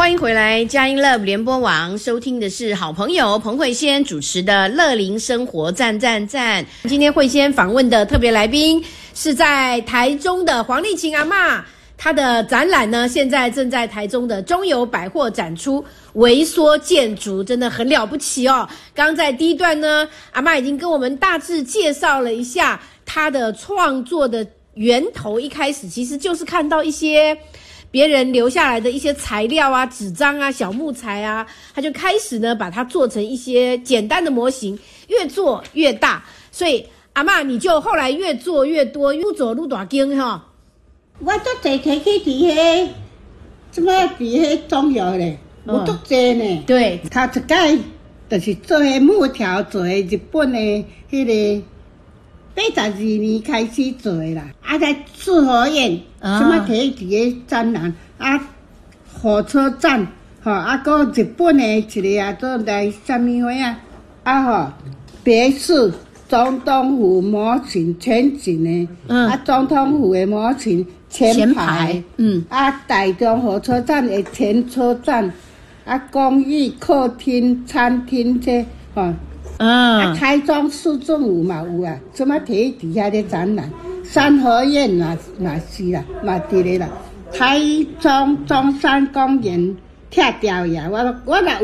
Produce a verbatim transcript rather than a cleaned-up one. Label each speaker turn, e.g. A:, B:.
A: 欢迎回来，佳音 Love 联播网，收听的是好朋友彭慧仙主持的乐龄生活赞赞赞。今天慧仙访问的特别来宾是在台中的黄丽琴阿嬷，她的展览呢现在正在台中的中友百货展出，微缩建筑真的很了不起哦。刚刚在第一段呢，阿嬷已经跟我们大致介绍了一下她的创作的源头，一开始其实就是看到一些别人留下来的一些材料啊、纸张啊、小木材啊，他就开始呢把它做成一些简单的模型，越做越大。所以阿嬷你就后来越做越多，越做越大间哈。
B: 我足侪摕去伫迄，即摆伫迄中药咧，有足侪呢。
A: 对，
B: 头一届就是做迄木条做的日本的迄个。八十二年开始做的啦，啊，在四合院，什么摕伫个展览，啊，火车站，吼，啊，个日本的一个啊，做来什么花啊，啊吼，别墅总统府模型全景的，嗯，啊，总统府的模型前排，嗯，啊，台中火车站的前车站，啊，公寓、客厅、餐厅这，吼。嗯，啊，台中市政府嘛有啊，怎么摕底下的展览？三合院嘛嘛是啦，嘛伫咧啦。台中中山公园拆掉呀，我我若。